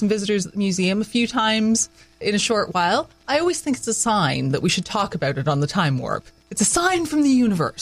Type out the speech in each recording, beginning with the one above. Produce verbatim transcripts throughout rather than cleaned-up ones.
some visitors at the museum a few times in a short while. I always think it's a sign that we should talk about it on the Time Warp. It's a sign from the universe.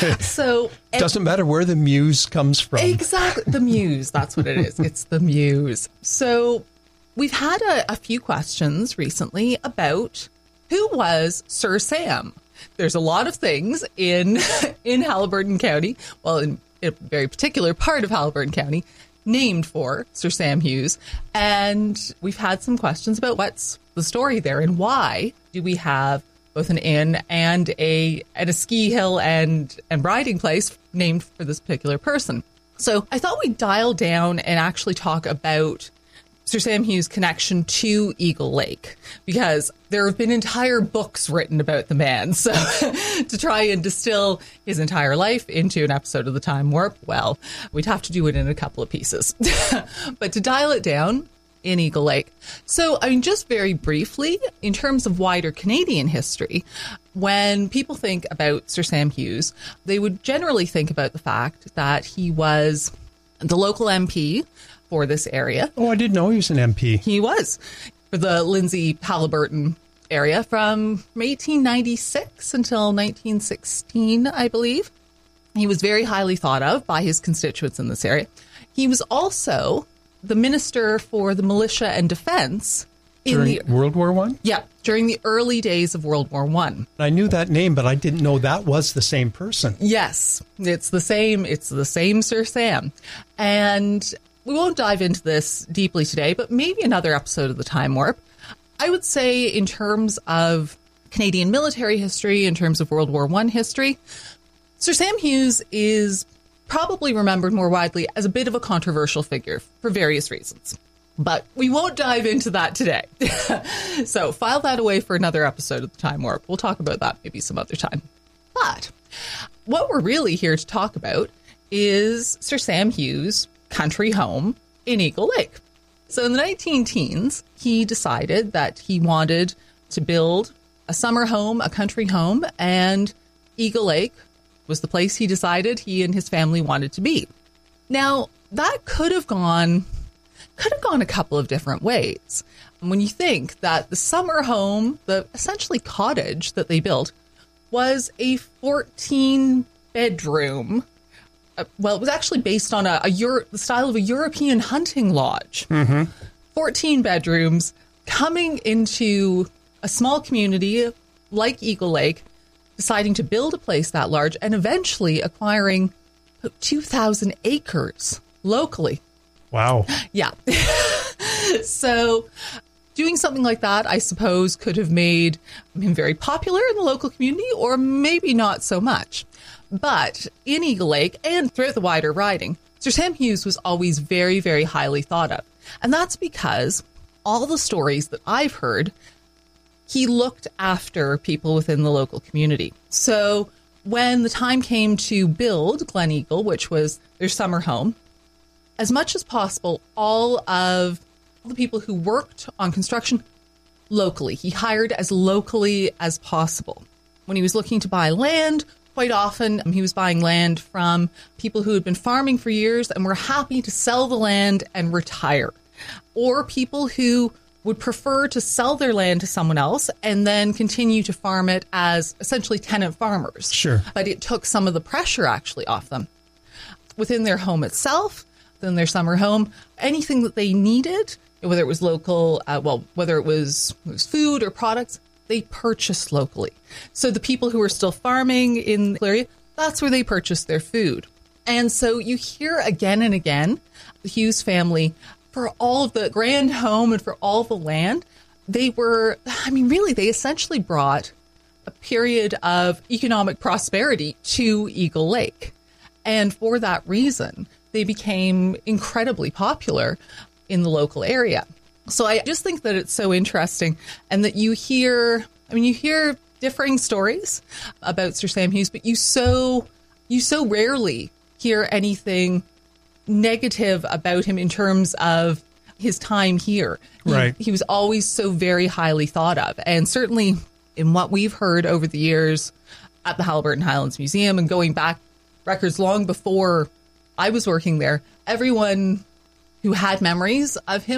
So doesn't matter where the muse comes from. Exactly. The muse. That's what it is. It's the muse. So we've had a, a few questions recently about who was Sir Sam. There's a lot of things in in Haliburton County, well, in a very particular part of Haliburton County, named for Sir Sam Hughes. And we've had some questions about what's the story there and why do we have both an inn and a and a ski hill and, and riding place named for this particular person. So I thought we'd dial down and actually talk about Sir Sam Hughes' connection to Eagle Lake, because there have been entire books written about the man. So to try and distill his entire life into an episode of the Time Warp, well, we'd have to do it in a couple of pieces. But to dial it down, in Eagle Lake. So, I mean, just very briefly, in terms of wider Canadian history, when people think about Sir Sam Hughes, they would generally think about the fact that he was the local M P for this area. Oh, I didn't know he was an M P. He was, for the Lindsay Haliburton area from eighteen ninety-six until nineteen sixteen, I believe. He was very highly thought of by his constituents in this area. He was also the Minister for the Militia and Defence in during the World War One? Yeah, during the early days of World War One. I knew that name, but I didn't know that was the same person. Yes, it's the same. It's the same Sir Sam. And we won't dive into this deeply today, but maybe another episode of the Time Warp. I would say in terms of Canadian military history, in terms of World War One history, Sir Sam Hughes is probably remembered more widely as a bit of a controversial figure for various reasons. But we won't dive into that today. So file that away for another episode of the Time Warp. We'll talk about that maybe some other time. But what we're really here to talk about is Sir Sam Hughes' country home in Eagle Lake. So in the nineteen teens, he decided that he wanted to build a summer home, a country home, and Eagle Lake was the place he decided he and his family wanted to be. Now, that could have gone could have gone a couple of different ways. When you think that the summer home, the essentially cottage that they built, was a fourteen bedroom. Uh, well, it was actually based on a, a Euro, the style of a European hunting lodge. Mm-hmm. fourteen bedrooms coming into a small community like Eagle Lake, deciding to build a place that large and eventually acquiring two thousand acres locally. Wow. Yeah. So doing something like that, I suppose, could have made him very popular in the local community, or maybe not so much. But in Eagle Lake and throughout the wider riding, Sir Sam Hughes was always very, very highly thought of. And that's because all the stories that I've heard, he looked after people within the local community. So when the time came to build Glen Eagle, which was their summer home, as much as possible, all of the people who worked on construction locally, he hired as locally as possible. When he was looking to buy land, quite often he was buying land from people who had been farming for years and were happy to sell the land and retire, or people who would prefer to sell their land to someone else and then continue to farm it as essentially tenant farmers. Sure. But it took some of the pressure actually off them. Within their home itself, within their summer home, anything that they needed, whether it was local, uh, well, whether it was, it was food or products, they purchased locally. So the people who were still farming in the area, that's where they purchased their food. And so you hear again and again, the Hughes family, for all of the grand home and for all the land, they were, I mean, really, they essentially brought a period of economic prosperity to Eagle Lake. And for that reason, they became incredibly popular in the local area. So I just think that it's so interesting, and that you hear, I mean, you hear differing stories about Sir Sam Hughes, but you so, you so rarely hear anything negative about him in terms of his time here. He, right. He was always so very highly thought of. And certainly in what we've heard over the years at the Haliburton Highlands Museum and going back records long before I was working there, everyone who had memories of him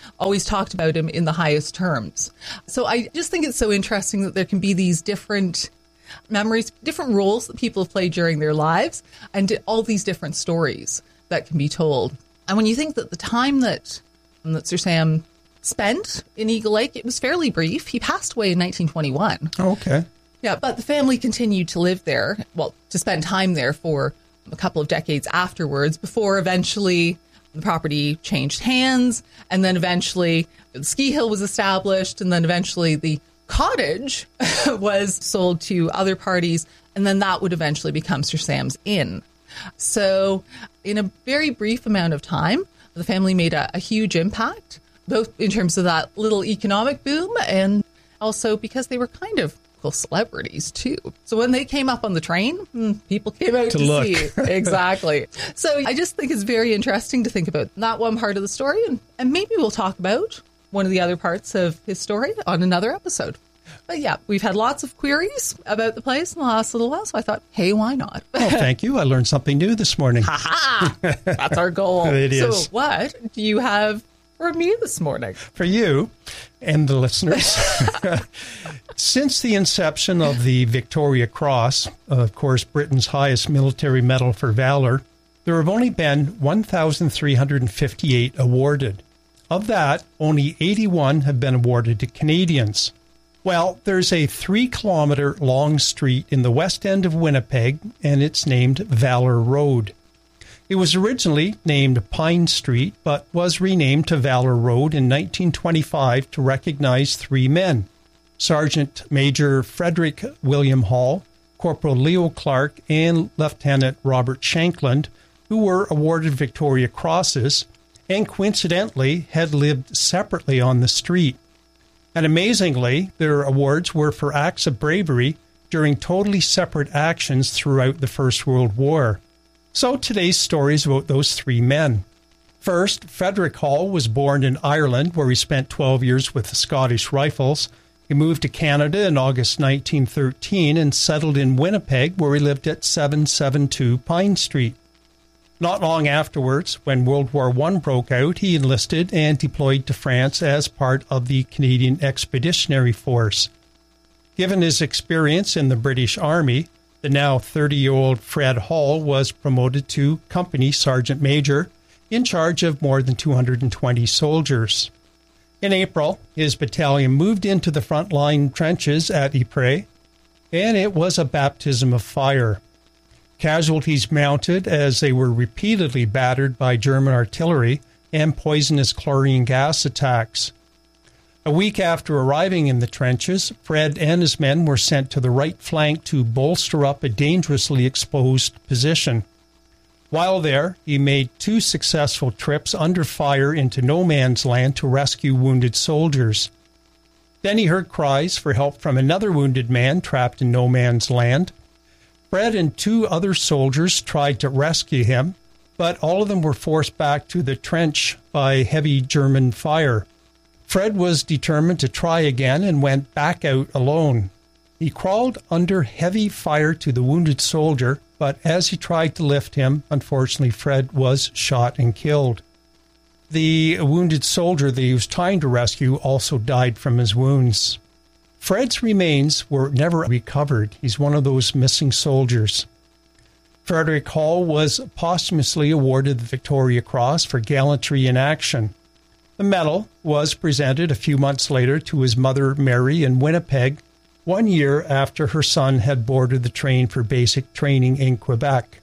always talked about him in the highest terms. So I just think it's so interesting that there can be these different memories, different roles that people have played during their lives, and all these different stories that can be told. And when you think that the time that, that Sir Sam spent in Eagle Lake, it was fairly brief. He passed away in nineteen twenty-one. Oh, okay. Yeah, but the family continued to live there, well, to spend time there for a couple of decades afterwards, before eventually the property changed hands, and then eventually the ski hill was established, and then eventually the cottage was sold to other parties, and then that would eventually become Sir Sam's Inn. So in a very brief amount of time, the family made a, a huge impact, both in terms of that little economic boom and also because they were kind of cool celebrities too. So when they came up on the train, people came out To to, look. see. Exactly. So I just think it's very interesting to think about that one part of the story, and, and maybe we'll talk about one of the other parts of his story on another episode. But yeah, we've had lots of queries about the place in the last little while, so I thought, hey, why not? Oh, thank you. I learned something new this morning. Ha! That's our goal. It is. So what do you have for me this morning? For you and the listeners, since the inception of the Victoria Cross, of course, Britain's highest military medal for valor, there have only been one thousand three hundred fifty-eight awarded. Of that, only eighty-one have been awarded to Canadians. Well, there's a three-kilometer long street in the west end of Winnipeg, and it's named Valor Road. It was originally named Pine Street, but was renamed to Valor Road in nineteen twenty-five to recognize three men: Sergeant Major Frederick William Hall, Corporal Leo Clark, and Lieutenant Robert Shankland, who were awarded Victoria Crosses and coincidentally had lived separately on the street. And amazingly, their awards were for acts of bravery during totally separate actions throughout the First World War. So today's story is about those three men. First, Frederick Hall was born in Ireland, where he spent twelve years with the Scottish Rifles. He moved to Canada in August nineteen thirteen and settled in Winnipeg, where he lived at seven seventy-two Pine Street. Not long afterwards, when World War One broke out, he enlisted and deployed to France as part of the Canadian Expeditionary Force. Given his experience in the British Army, the now thirty-year-old Fred Hall was promoted to Company Sergeant Major, in charge of more than two hundred twenty soldiers. In April, his battalion moved into the front-line trenches at Ypres, and it was a baptism of fire. Casualties mounted as they were repeatedly battered by German artillery and poisonous chlorine gas attacks. A week after arriving in the trenches, Fred and his men were sent to the right flank to bolster up a dangerously exposed position. While there, he made two successful trips under fire into no man's land to rescue wounded soldiers. Then he heard cries for help from another wounded man trapped in no man's land. Fred and two other soldiers tried to rescue him, but all of them were forced back to the trench by heavy German fire. Fred was determined to try again and went back out alone. He crawled under heavy fire to the wounded soldier, but as he tried to lift him, unfortunately, Fred was shot and killed. The wounded soldier that he was trying to rescue also died from his wounds. Fred's remains were never recovered. He's one of those missing soldiers. Frederick Hall was posthumously awarded the Victoria Cross for gallantry in action. The medal was presented a few months later to his mother, Mary, in Winnipeg, one year after her son had boarded the train for basic training in Quebec.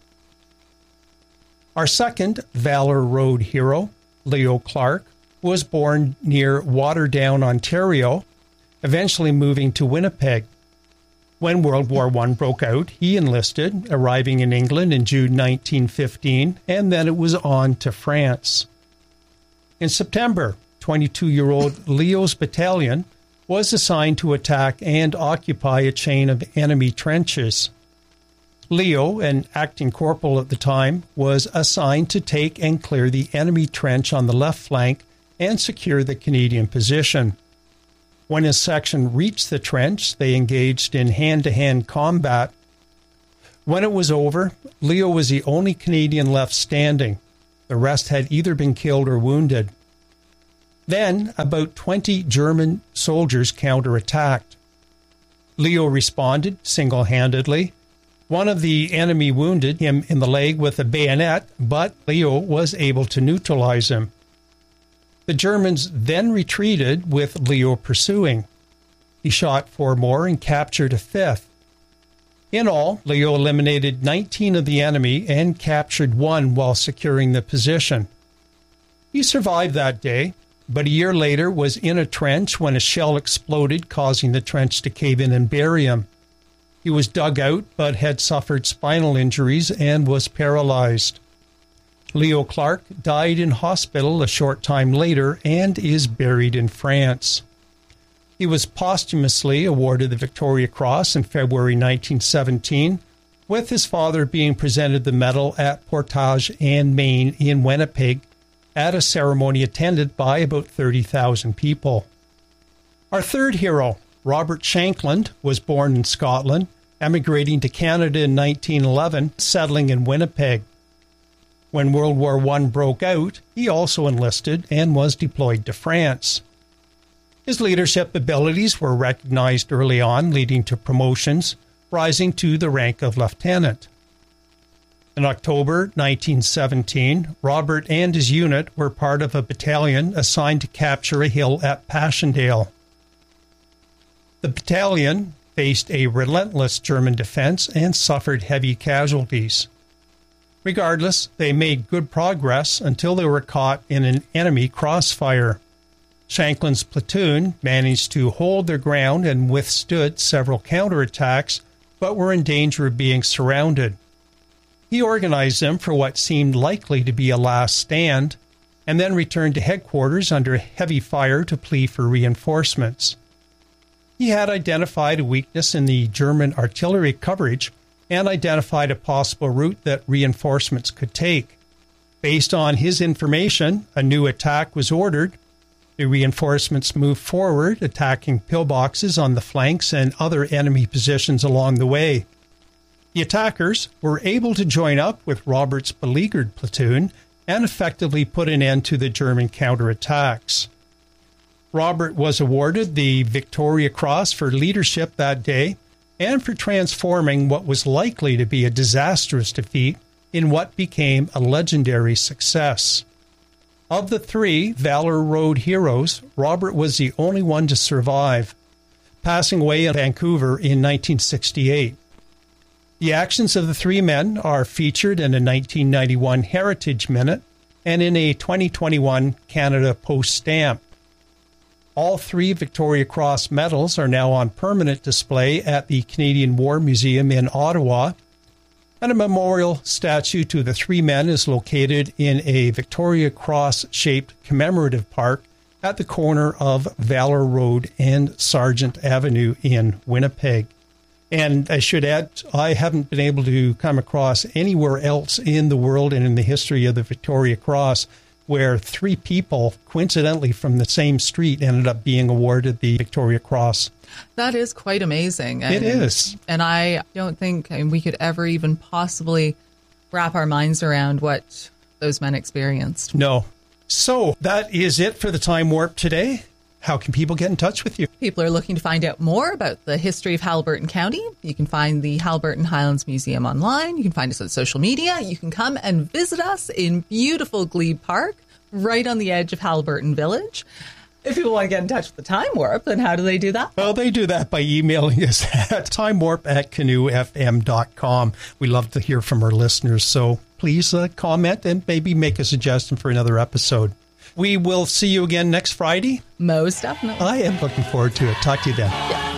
Our second Valor Road hero, Leo Clark, was born near Waterdown, Ontario, eventually moving to Winnipeg. When World War One broke out, he enlisted, arriving in England in June nineteen fifteen, and then it was on to France. In September, twenty-two-year-old Leo's battalion was assigned to attack and occupy a chain of enemy trenches. Leo, an acting corporal at the time, was assigned to take and clear the enemy trench on the left flank and secure the Canadian position. When his section reached the trench, they engaged in hand-to-hand combat. When it was over, Leo was the only Canadian left standing. The rest had either been killed or wounded. Then about twenty German soldiers counterattacked. Leo responded single-handedly. One of the enemy wounded him in the leg with a bayonet, but Leo was able to neutralize him. The Germans then retreated with Leo pursuing. He shot four more and captured a fifth. In all, Leo eliminated nineteen of the enemy and captured one while securing the position. He survived that day, but a year later was in a trench when a shell exploded, causing the trench to cave in and bury him. He was dug out, but had suffered spinal injuries and was paralyzed. Leo Clark died in hospital a short time later and is buried in France. He was posthumously awarded the Victoria Cross in February nineteen seventeen, with his father being presented the medal at Portage and Main in Winnipeg at a ceremony attended by about thirty thousand people. Our third hero, Robert Shankland, was born in Scotland, emigrating to Canada in nineteen eleven, settling in Winnipeg. When World War One broke out, he also enlisted and was deployed to France. His leadership abilities were recognized early on, leading to promotions, rising to the rank of lieutenant. In October nineteen seventeen, Robert and his unit were part of a battalion assigned to capture a hill at Passchendaele. The battalion faced a relentless German defense and suffered heavy casualties. Regardless, they made good progress until they were caught in an enemy crossfire. Shankland's platoon managed to hold their ground and withstood several counterattacks, but were in danger of being surrounded. He organized them for what seemed likely to be a last stand, and then returned to headquarters under heavy fire to plead for reinforcements. He had identified a weakness in the German artillery coverage and identified a possible route that reinforcements could take. Based on his information, a new attack was ordered. The reinforcements moved forward, attacking pillboxes on the flanks and other enemy positions along the way. The attackers were able to join up with Robert's beleaguered platoon and effectively put an end to the German counterattacks. Robert was awarded the Victoria Cross for leadership that day and for transforming what was likely to be a disastrous defeat in what became a legendary success. Of the three Valor Road heroes, Robert was the only one to survive, passing away in Vancouver in nineteen sixty-eight. The actions of the three men are featured in a nineteen ninety-one Heritage Minute and in a twenty twenty-one Canada Post stamp. All three Victoria Cross medals are now on permanent display at the Canadian War Museum in Ottawa, and a memorial statue to the three men is located in a Victoria Cross-shaped commemorative park at the corner of Valor Road and Sargent Avenue in Winnipeg. And I should add, I haven't been able to come across anywhere else in the world and in the history of the Victoria Cross where three people, coincidentally from the same street, ended up being awarded the Victoria Cross. That is quite amazing. And, it is. And I don't think I mean, we could ever even possibly wrap our minds around what those men experienced. No. So that is it for the Time Warp today. How can people get in touch with you? People are looking to find out more about the history of Haliburton County. You can find the Haliburton Highlands Museum online. You can find us on social media. You can come and visit us in beautiful Glebe Park, right on the edge of Haliburton Village. If people want to get in touch with the Time Warp, then how do they do that? Well, they do that by emailing us at timewarp at canoe f m dot com. We love to hear from our listeners, so please uh, comment and maybe make a suggestion for another episode. We will see you again next Friday. Most definitely. I am looking forward to it. Talk to you then. Yeah.